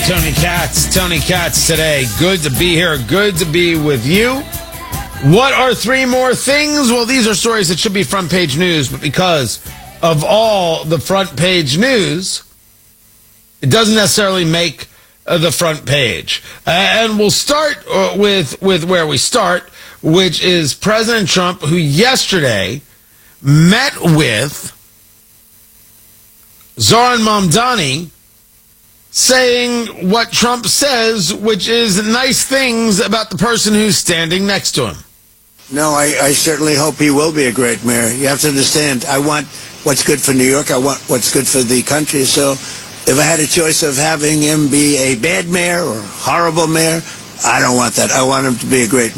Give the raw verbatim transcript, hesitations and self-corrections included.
Tony Katz. Tony Katz today. Good to be here. Good to be with you. What are three more things? Well, these are stories that should be front page news, but because of all the front page news, it doesn't necessarily make uh, the front page. Uh, and we'll start uh, with, with where we start, which is President Trump, who yesterday met with Zohran Mamdani, saying what Trump says, which is nice things about the person who's standing next to him. No, I, I certainly hope he will be a great mayor. You have to understand, I want what's good for New York. I want what's good for the country. So if I had a choice of having him be a bad mayor or horrible mayor, I don't want that. I want him to be a great mayor.